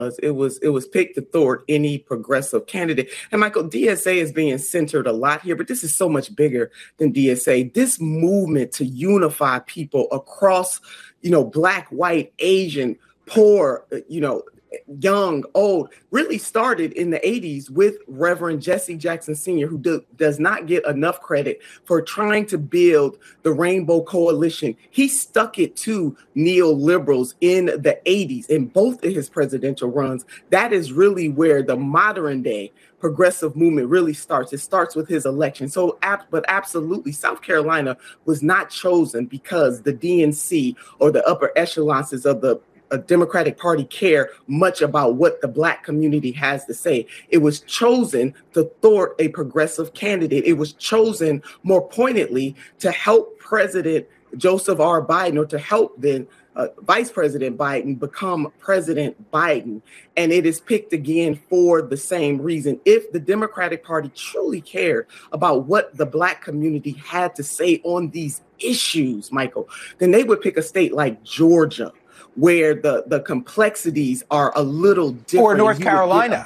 It was picked to thwart any progressive candidate. And Michael, DSA is being centered a lot here, but this is so much bigger than DSA. This movement to unify people across, Black, white, Asian, poor, young, old, really started in the 80s with Reverend Jesse Jackson Sr., who does not get enough credit for trying to build the Rainbow Coalition. He stuck it to neoliberals in the 80s in both of his presidential runs. That is really where the modern day progressive movement really starts. It starts with his election. But absolutely, South Carolina was not chosen because the DNC or the upper echelons of the Democratic Party care much about what the Black community has to say. It was chosen to thwart a progressive candidate. It was chosen more pointedly to help President Joseph R. Biden, or to help then Vice President Biden become President Biden. And it is picked again for the same reason. If the Democratic Party truly cared about what the Black community had to say on these issues, Michael, then they would pick a state like Georgia, where the complexities are a little different. Or North Carolina.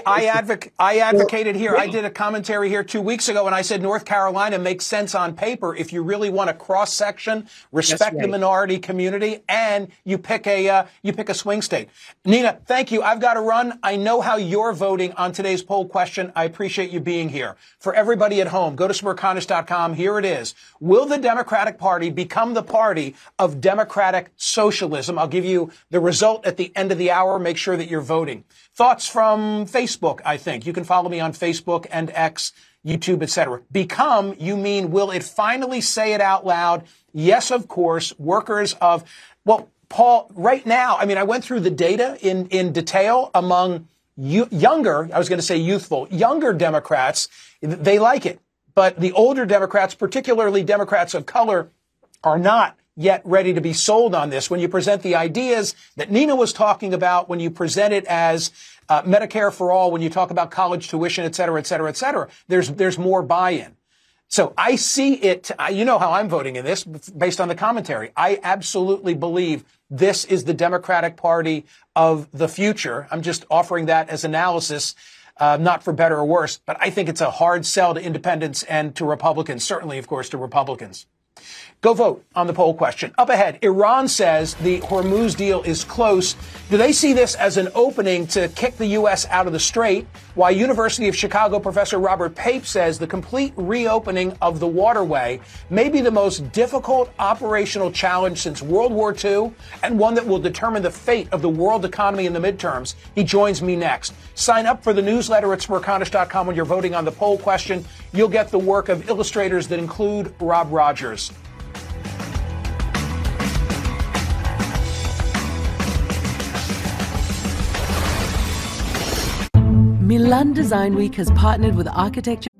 I advocated here. I did a commentary here 2 weeks ago, and I said North Carolina makes sense on paper if you really want a cross-section, respect the minority community, and you pick a swing state. Nina, thank you. I've got to run. I know how you're voting on today's poll question. I appreciate you being here. For everybody at home, go to smerconish.com. Here it is. Will the Democratic Party become the party of democratic socialism? I'll give you the result at the end of the hour. Make sure that you're voting. Thoughts from Facebook, I think. You can follow me on Facebook and X, YouTube, etc. Become, you mean, will it finally say it out loud? Yes, of course. Workers of, well, Paul, right now, I went through the data in detail among younger, I was going to say youthful, younger Democrats. They like it. But the older Democrats, particularly Democrats of color, are not yet ready to be sold on this. When you present the ideas that Nina was talking about, when you present it as Medicare for all, when you talk about college tuition, et cetera, et cetera, et cetera, there's more buy-in. So I see it. You know how I'm voting in this based on the commentary. I absolutely believe this is the Democratic Party of the future. I'm just offering that as analysis, not for better or worse, but I think it's a hard sell to independents and to Republicans, certainly, of course, to Republicans. Go vote on the poll question. Up ahead, Iran says the Hormuz deal is close. Do they see this as an opening to kick the U.S. out of the strait? Why University of Chicago professor Robert Pape says the complete reopening of the waterway may be the most difficult operational challenge since World War II, and one that will determine the fate of the world economy in the midterms. He joins me next. Sign up for the newsletter at smerconish.com when you're voting on the poll question. You'll get the work of illustrators that include Rob Rogers. Milan Design Week has partnered with architecture